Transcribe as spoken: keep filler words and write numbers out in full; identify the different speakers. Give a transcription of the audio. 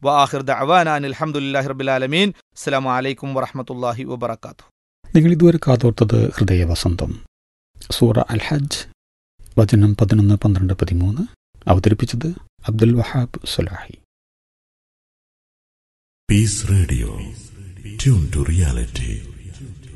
Speaker 1: വആഖിർ ദഅവാനാ അനിൽ ഹംദുലില്ലാഹി റബ്ബിൽ ആലമീൻ. അസ്സലാമു അലൈക്കും വറഹ്മത്തുള്ളാഹി വബറകാതുഹു.
Speaker 2: നിങ്ങൾ ഇതുവരെ കാതോർത്തത് ഹൃദയവസന്തം, സൂറ അൽ ഹജ്ജ്, വചനം പതിനൊന്ന്, പന്ത്രണ്ട്, പതിമൂന്ന്. അവതരിപ്പിച്ചത് Abdul Wahab Sulahi.
Speaker 3: Piece radio, tune to reality.